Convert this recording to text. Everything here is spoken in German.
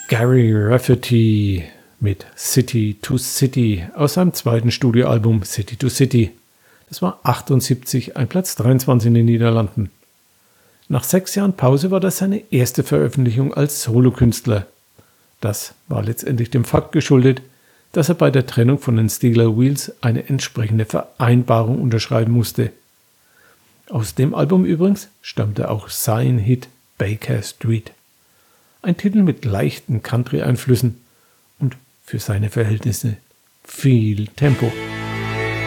Gary Rafferty mit City to City aus seinem zweiten Studioalbum City to City. Das war 78, ein Platz 23 in den Niederlanden. Nach 6 Jahren Pause war das seine erste Veröffentlichung als Solokünstler. Das war letztendlich dem Fakt geschuldet, dass er bei der Trennung von den Steeler Wheels eine entsprechende Vereinbarung unterschreiben musste. Aus dem Album übrigens stammte auch sein Hit Baker Street. Ein Titel mit leichten Country-Einflüssen und für seine Verhältnisse viel Tempo.